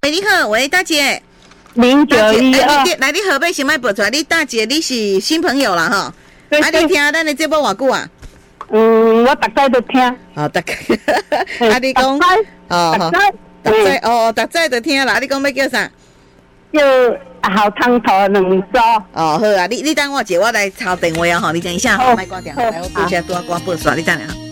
哎，你好，喂，大姐。 0912， 来，你号码先莫报出来。你大姐，你是新朋友啦吼？ 对啊，你听咱的节目偌久啊？ 我大概都听。 哦，大概。啊，你讲哦，大仔哦，大仔就听啦。你讲要叫啥？ 叫好汤头2组。 哦，好啊，你等我一下，我来抄电话啊吼，你等一下吼，莫挂掉，来我对下拄啊挂报刷，你等下。